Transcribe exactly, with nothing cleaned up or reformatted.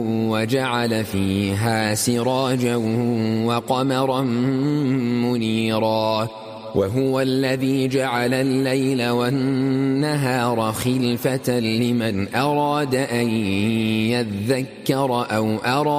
وجعل فيها سراجا وقمرا منيرا وهو الذي جعل الليل والنهار خلفة لمن أراد أن يذكر أو أراد